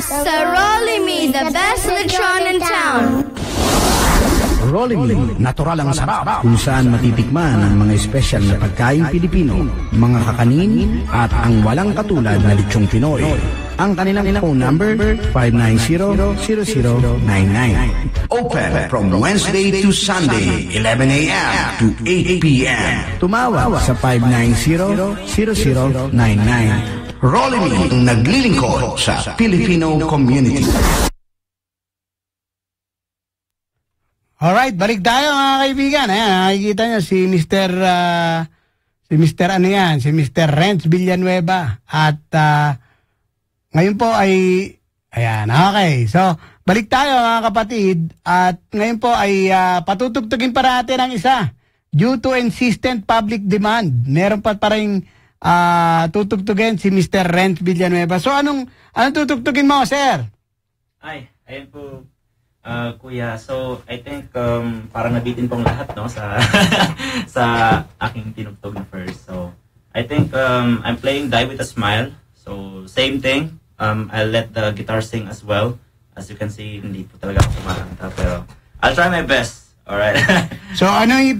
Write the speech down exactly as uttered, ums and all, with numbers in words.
Sarolimi, the best lechon in town. Rolling, natural ang sarap, kung saan matitikman ang mga espesyal na pagkain Pilipino, mga kakanin, at ang walang katulad na lechong Pinoy. Ang kanilang phone number, five nine zero, zero zero nine nine. Open from Wednesday to Sunday, eleven a m to eight p m Tumawag sa five nine zero, zero zero nine nine. Rolling, naglilingkod sa Filipino community. Alright, balik tayo mga kaibigan. Ayan, nakikita nyo si Mister Uh, si Mister ano yan, si Mister Renz Villanueva. At uh, ngayon po ay, ayan, okay. So, balik tayo mga kapatid. At ngayon po ay uh, patutugtugin pa natin ang isa. Due to insistent public demand, meron pa pa rin uh, tutugtugin si Mister Renz Villanueva. So, anong, anong tutugtugin mo, sir? Ay, ayun po. Uh, kuya, so I think um, parang nabitin pong lahat no sa sa aking tinugtog na first. So I think um, I'm playing Die With A Smile. So same thing. Um, I'll let the guitar sing as well. As you can see, hindi po talaga ako kumakanta pero I'll try my best. Alright. So ano yung